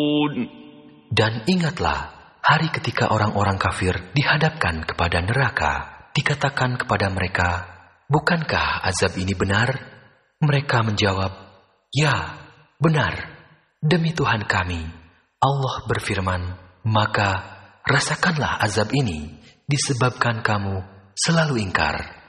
Dan ingatlah hari ketika orang-orang kafir dihadapkan kepada neraka, dikatakan kepada mereka, bukankah azab ini benar? Mereka menjawab, ya, benar, demi Tuhan kami. Allah berfirman, maka rasakanlah azab ini disebabkan kamu selalu ingkar.